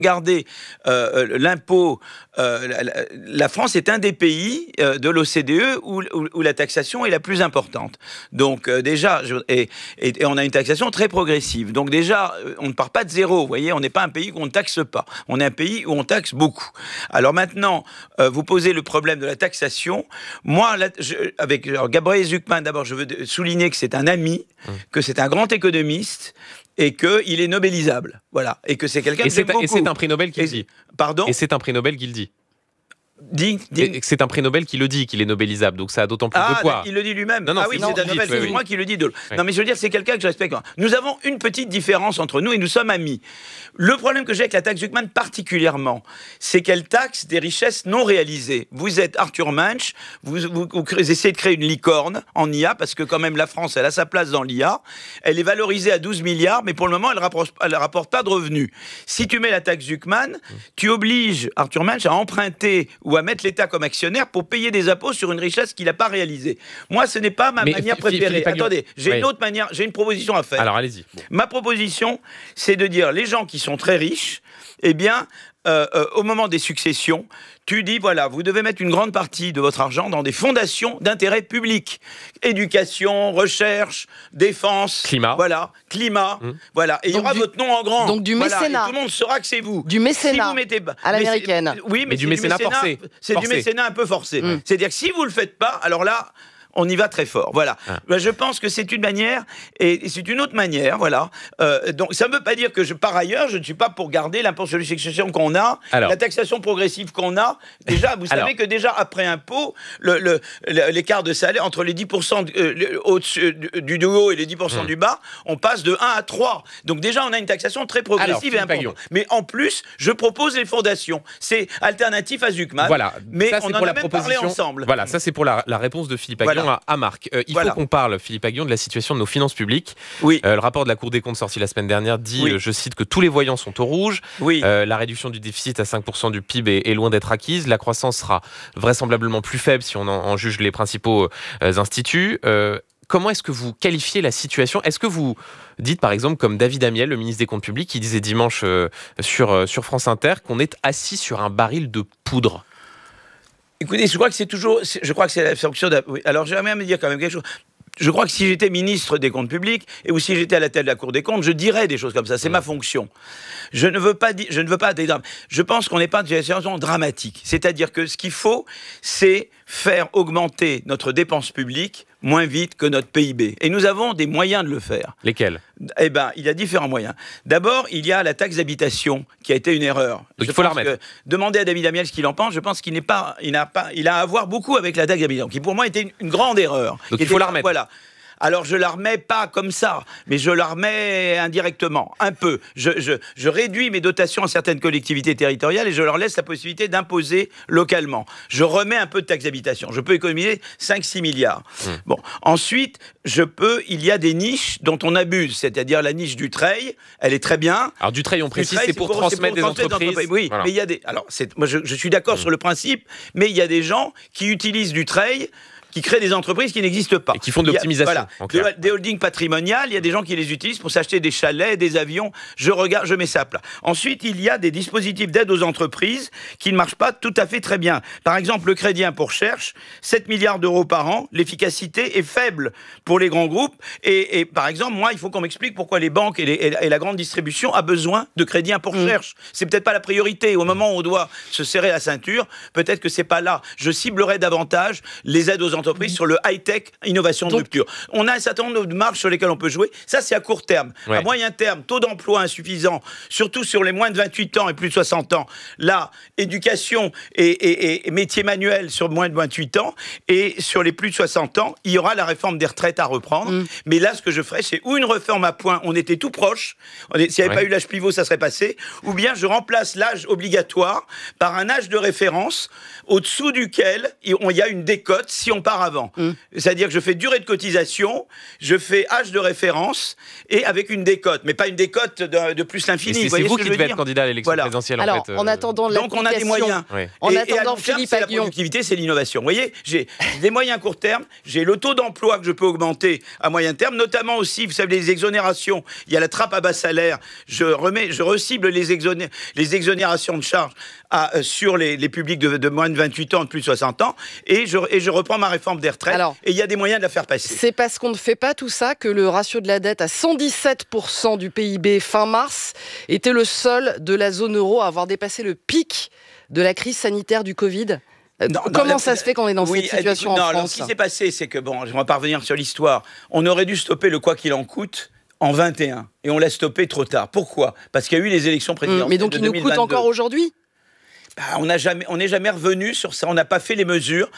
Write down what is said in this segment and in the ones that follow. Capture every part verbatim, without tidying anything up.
Regardez euh, l'impôt, euh, la, la France est un des pays euh, de l'O C D E où, où, où la taxation est la plus importante. Donc euh, déjà, je, et, et, et on a une taxation très progressive. Donc déjà, on ne part pas de zéro. Vous voyez, on n'est pas un pays où on ne taxe pas. On est un pays où on taxe beaucoup. Alors maintenant, euh, vous posez le problème de la taxation. Moi, là, je, avec alors, Gabriel Zucman, d'abord, je veux souligner que c'est un ami, mmh. que c'est un grand économiste. Et qu'il est nobélisable, voilà, et que c'est quelqu'un et que j'aime beaucoup. Et c'est un prix Nobel qui le dit. Pardon ? Et c'est un prix Nobel qui le dit. Dis, dis. Et c'est un prix Nobel qui le dit, qu'il est nobélisable, donc ça a d'autant plus ah, de poids. Il le dit lui-même. Non, non, ah oui, c'est un Nobel, c'est moi qui le dis. De... Oui. Non, mais je veux dire, c'est quelqu'un que je respecte. Nous avons une petite différence entre nous et nous sommes amis. Le problème que j'ai avec la taxe Zucman particulièrement, c'est qu'elle taxe des richesses non réalisées. Vous êtes Arthur Munch, vous, vous, vous, vous essayez de créer une licorne en I A, parce que quand même la France, elle a sa place dans l'I A. Elle est valorisée à douze milliards, mais pour le moment, elle ne rapporte pas de revenus. Si tu mets la taxe Zucman, mmh. tu obliges Arthur Munch à emprunter ou à mettre l'État comme actionnaire pour payer des impôts sur une richesse qu'il n'a pas réalisée. Moi, ce n'est pas ma mais manière préférée. Attendez, j'ai oui. une autre manière, j'ai une proposition à faire. Alors, allez-y. Bon. Ma proposition, c'est de dire les gens qui sont très riches, eh bien, euh, euh, au moment des successions, tu dis, voilà, vous devez mettre une grande partie de votre argent dans des fondations d'intérêt public. Éducation, recherche, défense, climat. Voilà, climat, mmh. voilà. Et il y aura du, votre nom en grand. Donc du mécénat. Voilà, et tout le monde saura que c'est vous. Du mécénat si vous mettez, à l'américaine. Oui, mais, mais du mécénat, mécénat forcé. C'est forcé. du mécénat un peu forcé. Mmh. C'est-à-dire que si vous ne le faites pas, alors là... on y va très fort, voilà. Ah. Ben, je pense que c'est une manière, et c'est une autre manière, voilà. Euh, donc, ça ne veut pas dire que, je, par ailleurs, je ne suis pas pour garder l'impôt sur les successions qu'on a, alors. la taxation progressive qu'on a. Déjà, vous savez alors. que déjà, après impôt, le, le, le, l'écart de salaire entre les dix pour cent euh, au-dessus du, du haut et les dix pour cent mmh. du bas, on passe de un à trois. Donc déjà, on a une taxation très progressive alors, et importante. Mais en plus, je propose les fondations. C'est alternatif à Zucman, voilà. mais ça, on en a même parlé ensemble. Voilà, ça c'est pour la, la réponse de Philippe Aghion. Voilà. À Marc. Euh, il voilà. faut qu'on parle, Philippe Aghion, de la situation de nos finances publiques. Oui. Euh, le rapport de la Cour des comptes sorti la semaine dernière dit, oui. euh, je cite, que tous les voyants sont au rouge. Oui. Euh, la réduction du déficit à cinq pour cent du P I B est, est loin d'être acquise. La croissance sera vraisemblablement plus faible si on en, en juge les principaux euh, instituts. Euh, comment est-ce que vous qualifiez la situation ? Est-ce que vous dites, par exemple, comme David Amiel, le ministre des Comptes publics, qui disait dimanche euh, sur, euh, sur France Inter, qu'on est assis sur un baril de poudre ? Écoutez, je crois que c'est toujours, je crois que c'est la fonction de... Oui. Alors, j'aimerais me dire quand même quelque chose. Je crois que si j'étais ministre des Comptes publics et ou si j'étais à la tête de la Cour des comptes, je dirais des choses comme ça. C'est mmh. ma fonction. Je ne veux pas dire, je ne veux pas des drames. Je pense qu'on n'est pas dans une situation dramatique. C'est-à-dire que ce qu'il faut, c'est faire augmenter notre dépense publique moins vite que notre P I B. Et nous avons des moyens de le faire. Lesquels ? Eh bien, il y a différents moyens. D'abord, il y a la taxe d'habitation, qui a été une erreur. Donc, il faut la remettre. Demandez à David Amiel ce qu'il en pense. Je pense qu'il n'est pas, il n'a pas, il a à voir beaucoup avec la taxe d'habitation, qui pour moi était une, une grande erreur. Donc, il faut la remettre. Voilà. Alors, je la remets pas comme ça, mais je la remets indirectement, un peu. Je, je, je réduis mes dotations à certaines collectivités territoriales et je leur laisse la possibilité d'imposer localement. Je remets un peu de taxe d'habitation. Je peux économiser cinq à six milliards. Mmh. Bon. Ensuite, je peux, il y a des niches dont on abuse, c'est-à-dire la niche du Treil, elle est très bien. Alors, du Treil, on précise, c'est pour, pour transmettre des entreprises. entreprises. Oui, voilà. mais il y a des... Alors, c'est, moi, je, je suis d'accord mmh. sur le principe, mais il y a des gens qui utilisent du Treil, qui créent des entreprises qui n'existent pas. Et qui font de l'optimisation. A, voilà, de, des holdings patrimoniales, il y a des gens qui les utilisent pour s'acheter des chalets, des avions. Je regarde, je mets ça à plat. Ensuite, il y a des dispositifs d'aide aux entreprises qui ne marchent pas tout à fait très bien. Par exemple, le crédit impôt recherche, sept milliards d'euros par an, l'efficacité est faible pour les grands groupes. Et, et par exemple, moi, il faut qu'on m'explique pourquoi les banques et, les, et la grande distribution a besoin de crédit impôt recherche. Mmh. C'est peut-être pas la priorité. Au moment où on doit se serrer la ceinture, peut-être que c'est pas là. Je ciblerai davantage les aides aux entreprises entreprises sur le high-tech, innovation de Donc, rupture. On a un certain nombre de marges sur lesquelles on peut jouer. Ça, c'est à court terme. Ouais. À moyen terme, taux d'emploi insuffisant, surtout sur les moins de vingt-huit ans et plus de soixante ans. Là, éducation et, et, et métiers manuels sur moins de vingt-huit ans. Et sur les plus de soixante ans, il y aura la réforme des retraites à reprendre. Mmh. Mais là, ce que je ferai, c'est ou une réforme à point, on était tout proche. S'il n'y avait ouais. pas eu l'âge pivot, ça serait passé. Ou bien je remplace l'âge obligatoire par un âge de référence au-dessous duquel il y a une décote si on part auparavant. Mmh. C'est-à-dire que je fais durée de cotisation, je fais âge de référence et avec une décote, mais pas une décote de, de plus l'infini. C'est, vous, voyez c'est vous ce qui que je veux devez dire être candidat à l'élection Voilà. présidentielle. Alors, en, fait, euh... en attendant donc on a des moyens. Ouais. En et, attendant, et à long terme, Philippe c'est la Aghion. productivité, c'est l'innovation. Vous voyez, j'ai des moyens à court terme, j'ai le taux d'emploi que je peux augmenter à moyen terme, notamment aussi, vous savez, les exonérations. Il y a la trappe à bas salaire. Je remets, je recible les, exoné les exonérations de charges à, euh, sur les, les publics de, de moins de vingt-huit ans, de plus de soixante ans, et je, et je reprends ma réforme des retraites. Alors, et il y a des moyens de la faire passer. C'est parce qu'on ne fait pas tout ça que le ratio de la dette à cent dix-sept pour cent du P I B fin mars était le seul de la zone euro à avoir dépassé le pic de la crise sanitaire du Covid. Non, Comment non, ça la, se fait qu'on est dans oui, cette situation non, en alors, France? Ce qui s'est passé, c'est que, bon, je vais pas revenir sur l'histoire, on aurait dû stopper le quoi qu'il en coûte en vingt et un, et on l'a stoppé trop tard. Pourquoi? Parce qu'il y a eu les élections présidentielles. Mmh, mais donc de il nous deux mille vingt-deux. coûte encore aujourd'hui? Bah, on n'a jamais, on n'est jamais revenu sur ça, on n'a pas fait les mesures.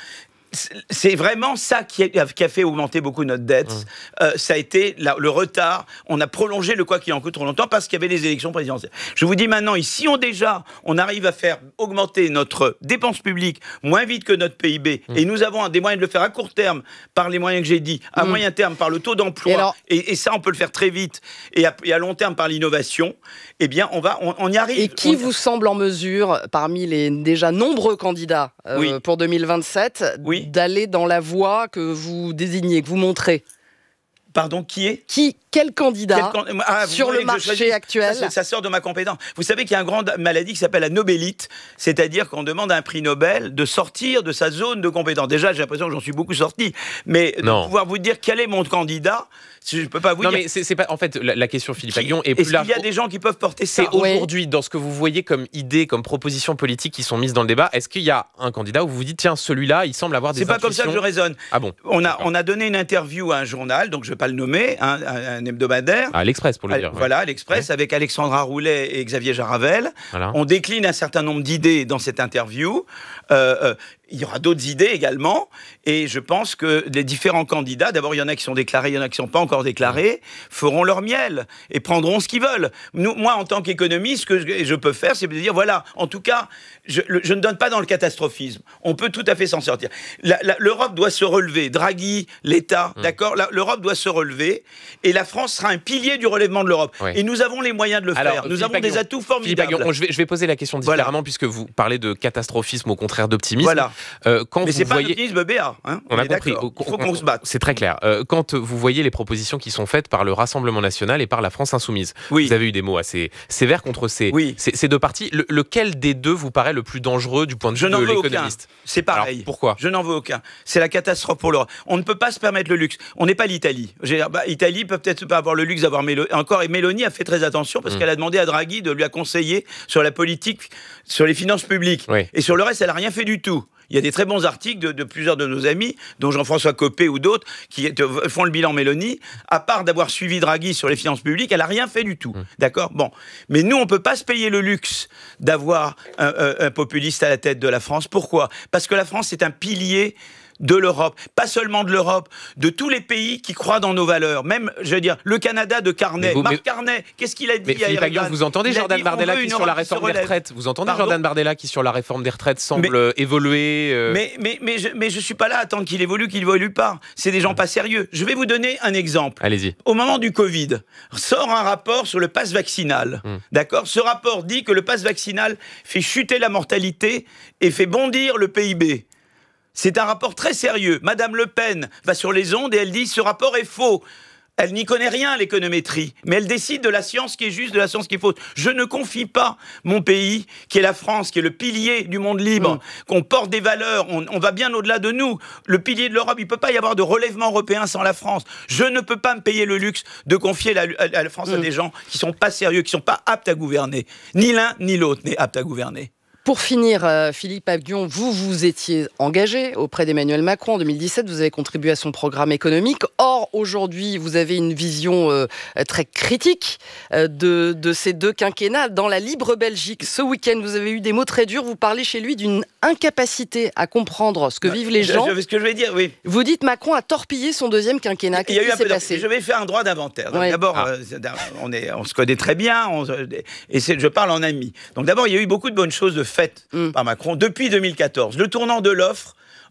C'est vraiment ça qui a, qui a fait augmenter beaucoup notre dette. Mmh. Euh, ça a été la, le retard. On a prolongé le quoi qu'il en coûte trop longtemps parce qu'il y avait les élections présidentielles. Je vous dis maintenant, si on déjà, on arrive à faire augmenter notre dépense publique moins vite que notre P I B, mmh. et nous avons des moyens de le faire à court terme par les moyens que j'ai dit, à mmh. moyen terme par le taux d'emploi, et, alors, et, et ça on peut le faire très vite, et à, et à long terme par l'innovation, eh bien on, va, on, on y arrive. Et qui on... vous semble en mesure, parmi les déjà nombreux candidats euh, oui. pour deux mille vingt-sept, oui. d'aller dans la voie que vous désignez, que vous montrez? Pardon, qui est Qui, quel candidat quel can... ah, sur le marché actuel? ça, ça sort de ma compétence. Vous savez qu'il y a une grande maladie qui s'appelle la nobélite, c'est-à-dire qu'on demande à un prix Nobel de sortir de sa zone de compétence. Déjà, j'ai l'impression que j'en suis beaucoup sorti, mais non. de pouvoir vous dire quel est mon candidat, je ne peux pas vous non, dire. Mais c'est, c'est pas, en fait, la, la question, Philippe Aghion, est, est plus large. Est-ce qu'il y a des gens qui peuvent porter ça? C'est aujourd'hui, dans ce que vous voyez comme idées, comme propositions politiques qui sont mises dans le débat, est-ce qu'il y a un candidat où vous vous dites, tiens, celui-là, il semble avoir des intuitions? C'est pas comme ça que je raisonne. Ah bon? On a, on a donné une interview à un journal, donc je ne vais pas le nommer, hein, un, un hebdomadaire. À l'Express, pour le à, dire. Voilà, ouais. l'Express, ouais. avec Alexandra Roulet et Xavier Jaravel. Voilà. On décline un certain nombre d'idées dans cette interview. Euh, euh, il y aura d'autres idées également, et je pense que les différents candidats, d'abord il y en a qui sont déclarés, il y en a qui ne sont pas encore déclarés, feront leur miel et prendront ce qu'ils veulent. Nous, moi, en tant qu'économiste, ce que je, je peux faire, c'est de dire, voilà, en tout cas, je, le, je ne donne pas dans le catastrophisme. On peut tout à fait s'en sortir. La, la, L'Europe doit se relever. Draghi, l'État, mmh. d'accord, la, l'Europe doit se relever, et la France sera un pilier du relèvement de l'Europe. Oui. Et nous avons les moyens de le Alors, faire. Nous Philippe avons Aghion, des atouts formidables. Aghion, je, vais, je vais poser la question différemment, voilà. puisque vous parlez de catastrophisme au contraire d'optimisme. Voilà. Euh, quand Mais vous c'est pas voyez... l'optimisme B A. Hein, on, on a compris. Il faut qu'on se batte. C'est très clair. Euh, quand vous voyez les propositions qui sont faites par le Rassemblement National et par la France Insoumise, oui. vous avez eu des mots assez sévères contre ces, oui. ces, ces deux partis. Le, lequel des deux vous paraît le plus dangereux du point de vue de l'économiste? C'est pareil. Alors, pourquoi? Je n'en veux aucun. C'est la catastrophe pour l'Europe. On ne peut pas se permettre le luxe. On n'est pas l'Italie. Bah, L'Italie peut peut-être pas avoir le luxe d'avoir Mélanie. Encore, et Mélanie a fait très attention parce mmh. qu'elle a demandé à Draghi de lui conseiller sur la politique, sur les finances publiques. Oui. Et sur le reste, elle n'a rien fait du tout. Il y a des très bons articles de, de plusieurs de nos amis, dont Jean-François Copé ou d'autres, qui font le bilan Mélanie. À part d'avoir suivi Draghi sur les finances publiques, elle n'a rien fait du tout. Mmh. D'accord ? Bon. Mais nous, on ne peut pas se payer le luxe d'avoir un, un, un populiste à la tête de la France. Pourquoi ? Parce que la France, c'est un pilier de l'Europe, pas seulement de l'Europe, de tous les pays qui croient dans nos valeurs. Même, je veux dire, le Canada de Carnet. Marc mais... Carnet, qu'est-ce qu'il a dit? Mais Philippe Aghion, vous entendez il Jordan dit, Bardella qui sur la réforme des retraites Vous entendez Pardon Jordan Bardella qui sur la réforme des retraites semble mais, évoluer euh... Mais mais mais je mais je suis pas là à attendre qu'il évolue, qu'il évolue pas. C'est des gens pas sérieux. Je vais vous donner un exemple. Allez-y. Au moment du Covid, sort un rapport sur le pass vaccinal. Hum. D'accord. Ce rapport dit que le pass vaccinal fait chuter la mortalité et fait bondir le P I B. C'est un rapport très sérieux. Madame Le Pen va sur les ondes et elle dit « ce rapport est faux ». Elle n'y connaît rien, l'économétrie, mais elle décide de la science qui est juste, de la science qui est fausse. Je ne confie pas mon pays, qui est la France, qui est le pilier du monde libre, mmh. qu'on porte des valeurs, on, on va bien au-delà de nous. Le pilier de l'Europe, il ne peut pas y avoir de relèvement européen sans la France. Je ne peux pas me payer le luxe de confier la, à, à la France mmh. à des gens qui ne sont pas sérieux, qui ne sont pas aptes à gouverner. Ni l'un ni l'autre n'est apte à gouverner. Pour finir, euh, Philippe Aghion, vous vous étiez engagé auprès d'Emmanuel Macron en deux mille dix-sept, vous avez contribué à son programme économique. Or, aujourd'hui, vous avez une vision euh, très critique euh, de, de ces deux quinquennats. Dans la Libre Belgique, ce week-end, vous avez eu des mots très durs. Vous parlez chez lui d'une incapacité à comprendre ce que vivent les gens. Je, je, ce que je vais dire, oui. Vous dites Macron a torpillé son deuxième quinquennat. Qu'est-ce qui s'est passé ? Je vais faire un droit d'inventaire. Oui. D'abord, ah. euh, on, est, on se connaît très bien, on, et c'est, je parle en ami. Donc d'abord, il y a eu beaucoup de bonnes choses de faites mmh. par Macron depuis deux mille quatorze. Le tournant de l'offre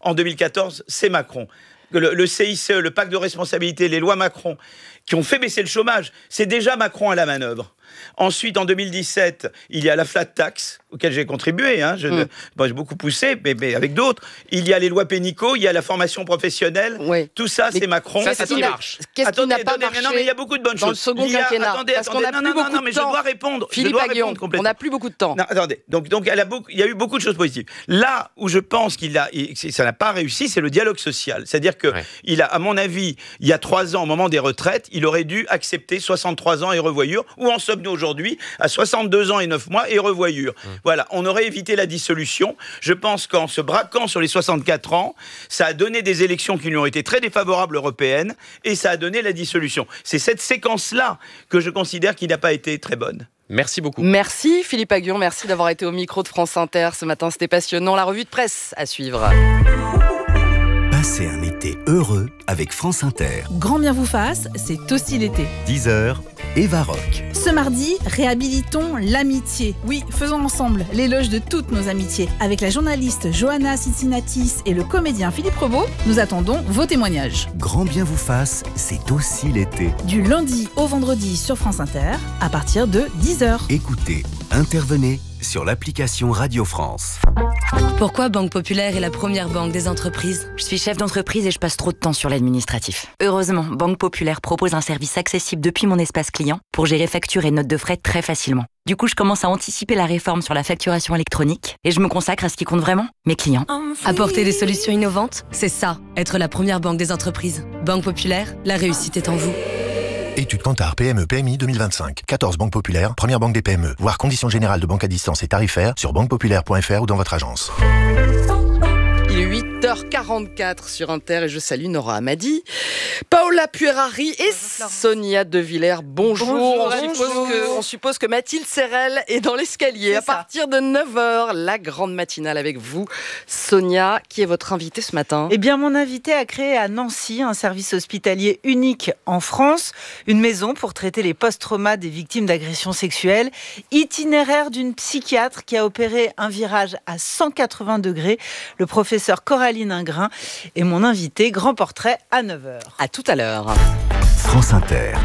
en deux mille quatorze, c'est Macron. Le, le C I C E, le pacte de responsabilité, les lois Macron, qui ont fait baisser le chômage, c'est déjà Macron à la manœuvre. Ensuite, en deux mille dix-sept, il y a la flat tax, auquel j'ai contribué, hein, je, mmh. bon, j'ai beaucoup poussé, mais, mais avec d'autres. Il y a les lois Pénicaud, il y a la formation professionnelle. Oui. Tout ça, mais c'est Macron. Ça, ça qui marche. Qu'est-ce attendez, qui n'a pas attendez, marché non, mais il y a beaucoup de bonnes dans choses. le second il y a, quinquennat attendez, parce attendez, qu'on n'a non, plus non, beaucoup non, de mais temps. je dois répondre. Philippe je dois Aghion, répondre complètement. on n'a plus beaucoup de temps. Non, attendez, donc, donc elle a beaucoup, il y a eu beaucoup de choses positives. Là où je pense qu'il a, ça n'a pas réussi, c'est le dialogue social. C'est-à-dire que, ouais. il a, à mon avis, il y a trois ans, au moment des retraites, il aurait dû accepter soixante-trois ans et revoyure. Où en sommes-nous aujourd'hui? À soixante-deux ans et neuf mois et revoyure. Mmh. Voilà, on aurait évité la dissolution. Je pense qu'en se braquant sur les soixante-quatre ans, ça a donné des élections qui lui ont été très défavorables européennes et ça a donné la dissolution. C'est cette séquence-là que je considère qui n'a pas été très bonne. Merci beaucoup. Merci Philippe Aghion, merci d'avoir été au micro de France Inter ce matin, c'était passionnant. La revue de presse à suivre. Passez un été heureux avec France Inter. Grand bien vous fasse, c'est aussi l'été. dix heures, Eva Rock. Ce mardi, réhabilitons l'amitié. Oui, faisons ensemble l'éloge de toutes nos amitiés. Avec la journaliste Johanna Cincinnatis et le comédien Philippe Rebaud, nous attendons vos témoignages. Grand bien vous fasse, c'est aussi l'été. Du lundi au vendredi sur France Inter, à partir de dix heures. Écoutez, intervenez sur l'application Radio France. Pourquoi Banque Populaire est la première banque des entreprises? Je suis chef d'entreprise et je passe trop de temps sur l'administratif. Heureusement, Banque Populaire propose un service accessible depuis mon espace client pour gérer factures et notes de frais très facilement. Du coup, je commence à anticiper la réforme sur la facturation électronique et je me consacre à ce qui compte vraiment, mes clients. Apporter des solutions innovantes, c'est ça, être la première banque des entreprises. Banque Populaire, la réussite est en vous. Étude Kantar P M E P M I deux mille vingt-cinq. quatorze banques populaires, première banque des P M E. Voir conditions générales de banque à distance et tarifaires sur banque populaire point f r ou dans votre agence. Il est huit heures quarante-quatre sur Inter et je salue Nora Hamadi, Paola Puerari et Sonia De Villers. Bonjour. Bonjour, on, suppose que, on suppose que Mathilde Serrel est dans l'escalier. C'est à ça. Partir de neuf heures, la grande matinale avec vous. Sonia, qui est votre invitée ce matin? Eh bien, mon invité a créé à Nancy un service hospitalier unique en France, une maison pour traiter les post-traumas des victimes d'agressions sexuelles, itinéraire d'une psychiatre qui a opéré un virage à cent quatre-vingts degrés. Le professeur Coraline Ingrin est mon invité. Grand portrait à neuf heures. À tout à l'heure. France Inter,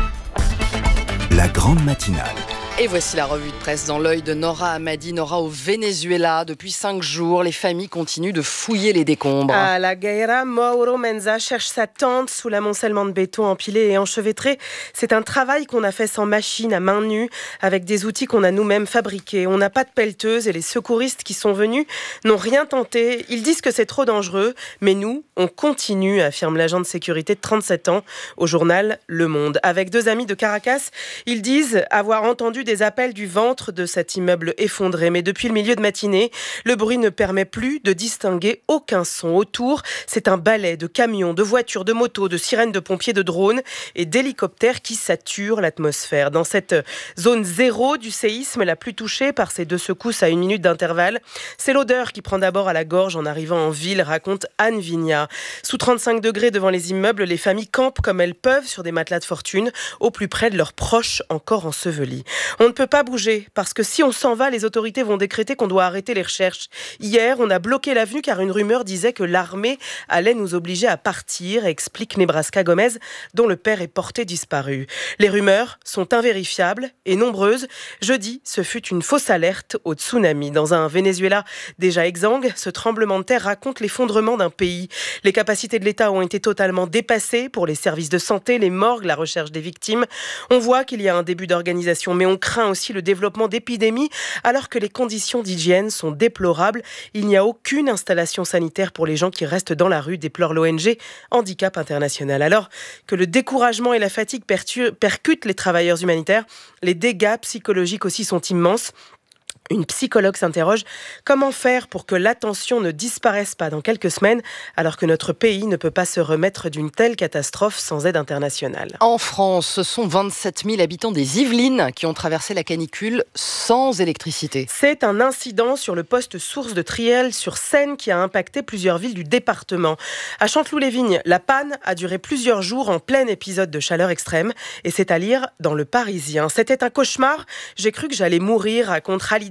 la grande matinale. Et voici la revue de presse dans l'œil de Nora Hamadi. Nora, au Venezuela, depuis cinq jours, les familles continuent de fouiller les décombres. À La Guaira, Mauro Menza cherche sa tente sous l'amoncellement de béton empilé et enchevêtré. C'est un travail qu'on a fait sans machine, à main nue, avec des outils qu'on a nous-mêmes fabriqués. On n'a pas de pelleteuse et les secouristes qui sont venus n'ont rien tenté. Ils disent que c'est trop dangereux, mais nous, on continue, affirme l'agent de sécurité de trente-sept ans au journal Le Monde. Avec deux amis de Caracas, ils disent avoir entendu des appels du ventre de cet immeuble effondré. Mais depuis le milieu de matinée, le bruit ne permet plus de distinguer aucun son. Autour, c'est un balai de camions, de voitures, de motos, de sirènes de pompiers, de drones et d'hélicoptères qui saturent l'atmosphère. Dans cette zone zéro du séisme, la plus touchée par ces deux secousses à une minute d'intervalle, c'est l'odeur qui prend d'abord à la gorge en arrivant en ville, raconte Anne Vignat. Sous trente-cinq degrés devant les immeubles, les familles campent comme elles peuvent sur des matelas de fortune, au plus près de leurs proches encore ensevelis. On ne peut pas bouger, parce que si on s'en va, les autorités vont décréter qu'on doit arrêter les recherches. Hier, on a bloqué l'avenue car une rumeur disait que l'armée allait nous obliger à partir, explique Nebraska Gomez, dont le père est porté disparu. Les rumeurs sont invérifiables et nombreuses. Jeudi, ce fut une fausse alerte au tsunami. Dans un Venezuela déjà exsangue, ce tremblement de terre raconte l'effondrement d'un pays. Les capacités de l'État ont été totalement dépassées pour les services de santé, les morgues, la recherche des victimes. On voit qu'il y a un début d'organisation, mais on craint aussi le développement d'épidémies alors que les conditions d'hygiène sont déplorables. Il n'y a aucune installation sanitaire pour les gens qui restent dans la rue, déplore l'O N G Handicap International. Alors que le découragement et la fatigue percutent les travailleurs humanitaires, les dégâts psychologiques aussi sont immenses. Une psychologue s'interroge, comment faire pour que l'attention ne disparaisse pas dans quelques semaines alors que notre pays ne peut pas se remettre d'une telle catastrophe sans aide internationale. En France, ce sont vingt-sept mille habitants des Yvelines qui ont traversé la canicule sans électricité. C'est un incident sur le poste source de Triel-sur-Seine qui a impacté plusieurs villes du département. À Chanteloup-les-Vignes, la panne a duré plusieurs jours en plein épisode de chaleur extrême et c'est à lire dans Le Parisien. C'était un cauchemar, j'ai cru que j'allais mourir, raconte Khalida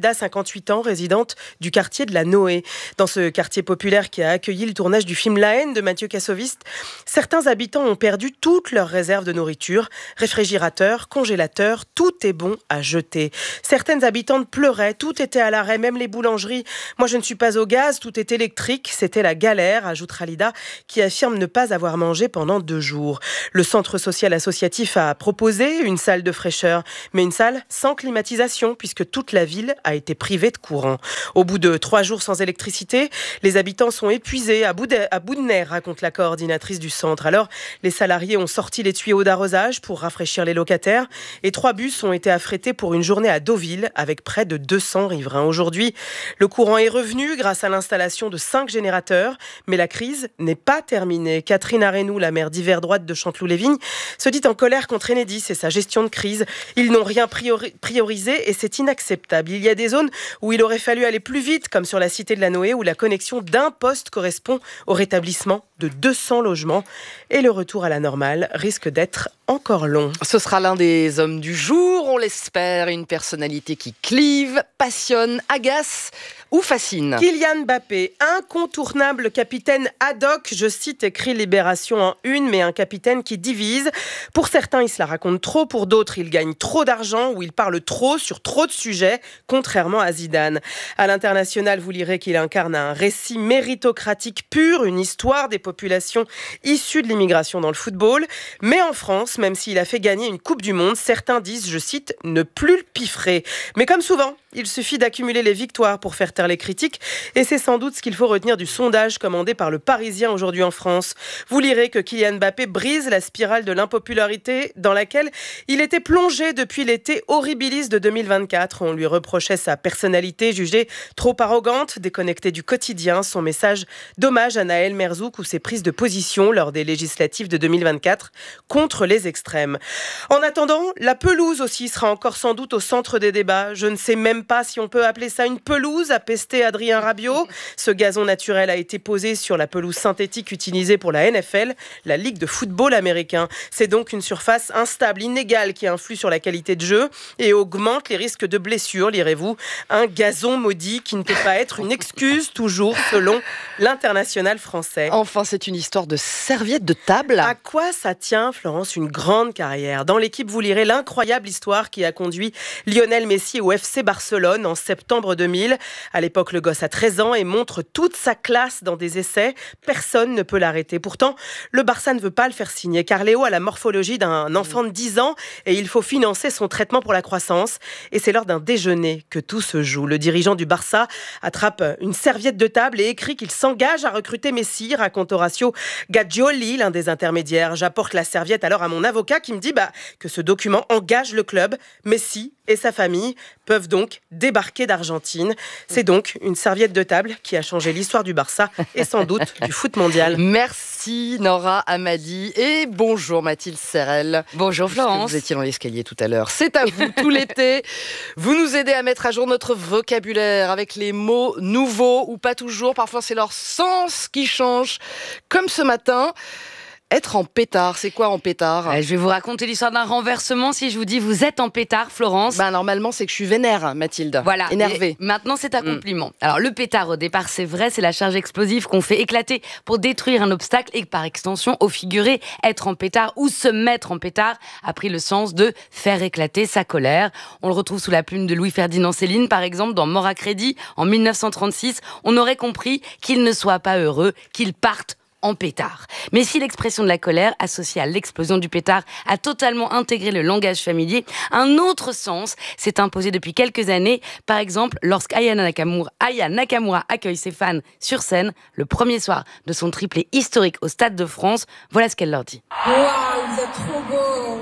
Roushalida, cinquante-huit ans, résidente du quartier de la Noé. Dans ce quartier populaire qui a accueilli le tournage du film La haine de Mathieu Kassoviste, certains habitants ont perdu toutes leurs réserves de nourriture, réfrigérateur, congélateur, tout est bon à jeter. Certaines habitantes pleuraient, tout était à l'arrêt, même les boulangeries. Moi, je ne suis pas au gaz, tout est électrique, c'était la galère, ajoute Ralida, qui affirme ne pas avoir mangé pendant deux jours. Le centre social associatif a proposé une salle de fraîcheur, mais une salle sans climatisation, puisque toute la ville a été privée de courant. Au bout de trois jours sans électricité, les habitants sont épuisés, à bout de, à bout de nerfs, raconte la coordinatrice du centre. Alors, les salariés ont sorti les tuyaux d'arrosage pour rafraîchir les locataires, et trois bus ont été affrétés pour une journée à Deauville, avec près de deux cents riverains. Aujourd'hui, le courant est revenu grâce à l'installation de cinq générateurs, mais la crise n'est pas terminée. Catherine Arenou, la maire d'hiver droite de Chanteloup-les-Vignes, se dit en colère contre Enedis et sa gestion de crise. Ils n'ont rien priori- priorisé et c'est inacceptable. Il y a des zones où il aurait fallu aller plus vite, comme sur la cité de la Noé, où la connexion d'un poste correspond au rétablissement de deux cents logements. Et le retour à la normale risque d'être encore long. Ce sera l'un des hommes du jour, on l'espère, une personnalité qui clive, passionne, agace ou fascine. Kylian Mbappé, incontournable capitaine ad hoc, je cite, écrit Libération en une, mais un capitaine qui divise. Pour certains, il se la raconte trop, pour d'autres, il gagne trop d'argent ou il parle trop sur trop de sujets, contrairement à Zidane. À l'international, vous lirez qu'il incarne un récit méritocratique pur, une histoire des populations issues de l'immigration dans le football. Mais en France, même s'il a fait gagner une Coupe du Monde, certains disent, je cite, ne plus le piffrer. Mais comme souvent, il suffit d'accumuler les victoires pour faire taire les critiques, et c'est sans doute ce qu'il faut retenir du sondage commandé par le Parisien aujourd'hui en France. Vous lirez que Kylian Mbappé brise la spirale de l'impopularité dans laquelle il était plongé depuis l'été horribilis de deux mille vingt-quatre. On lui reprochait sa personnalité jugée trop arrogante, déconnectée du quotidien, son message d'hommage à Naël Merzouk ou ses prises de position lors des législatives de deux mille vingt-quatre contre les extrêmes. En attendant, la pelouse aussi sera encore sans doute au centre des débats. Je ne sais même pas si on peut appeler ça une pelouse, a pesté Adrien Rabiot. Ce gazon naturel a été posé sur la pelouse synthétique utilisée pour la N F L, la Ligue de football américain. C'est donc une surface instable, inégale, qui influe sur la qualité de jeu et augmente les risques de blessures, lirez-vous. Un gazon maudit qui ne peut pas être une excuse, toujours selon l'international français. Enfin, c'est une histoire de serviette de table. À quoi ça tient, Florence, une grande carrière? Dans l'équipe, vous lirez l'incroyable histoire qui a conduit Lionel Messi au F C Barcelone en septembre deux mille. À l'époque, le gosse a treize ans et montre toute sa classe dans des essais. Personne ne peut l'arrêter. Pourtant, le Barça ne veut pas le faire signer car Léo a la morphologie d'un enfant de dix ans et il faut financer son traitement pour la croissance. Et c'est lors d'un déjeuner que tout se joue. Le dirigeant du Barça attrape une serviette de table et écrit qu'il s'engage à recruter Messi, raconte Horacio Gaggioli, l'un des intermédiaires. J'apporte la serviette alors à mon avocat qui me dit bah, que ce document engage le club. Messi et sa famille peuvent donc débarquer d'Argentine. C'est donc une serviette de table qui a changé l'histoire du Barça et sans doute du foot mondial. Merci Nora Amadi et bonjour Mathilde Serrel. Bonjour Florence. Vous étiez dans l'escalier tout à l'heure. C'est à vous tout l'été. Vous nous aidez à mettre à jour notre vocabulaire avec les mots nouveaux ou pas toujours. Parfois c'est leur sens qui change. Comme ce matin. Être en pétard, c'est quoi en pétard? euh, Je vais vous raconter l'histoire d'un renversement si je vous dis vous êtes en pétard, Florence. Ben, normalement, c'est que je suis vénère, Mathilde. Voilà. Énervée. Maintenant, c'est un compliment. Mm. Alors, le pétard, au départ, c'est vrai, c'est la charge explosive qu'on fait éclater pour détruire un obstacle et par extension, au figuré, être en pétard ou se mettre en pétard a pris le sens de faire éclater sa colère. On le retrouve sous la plume de Louis-Ferdinand Céline, par exemple, dans Mort à crédit, en mille neuf cent trente-six. On aurait compris qu'il ne soit pas heureux, qu'il parte en pétard. Mais si l'expression de la colère, associée à l'explosion du pétard, a totalement intégré le langage familier, un autre sens s'est imposé depuis quelques années. Par exemple, lorsqu'Aya Nakamura, Aya Nakamura accueille ses fans sur scène, le premier soir de son triplé historique au Stade de France, voilà ce qu'elle leur dit. Waouh, vous êtes trop beaux,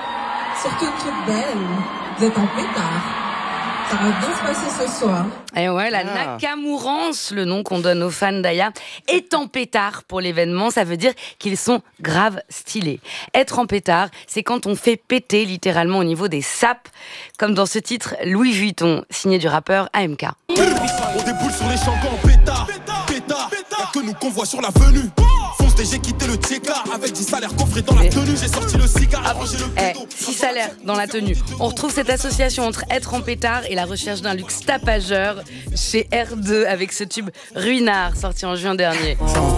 surtout toute belle, vous êtes en pétard. Ça va bien se passer ce soir. Et ouais, la ah. Nakamurance, le nom qu'on donne aux fans d'Aya, est en pétard pour l'événement. Ça veut dire qu'ils sont grave stylés. Être en pétard, c'est quand on fait péter littéralement au niveau des sapes, comme dans ce titre Louis Vuitton, signé du rappeur A M K. On déboule sur les champs en pétard, pétard, pétard, y'a que nous qu'on voit sur l'avenue. Fonce et j'ai quitté le Tchéka. Avec dix salaires coffrés dans la tenue, j'ai sorti le cigare, ah, arrangé le eh, six salaires dans la tenue. On retrouve cette association entre être en pétard et la recherche d'un luxe tapageur chez R deux avec ce tube Ruinard sorti en juin dernier. Oh.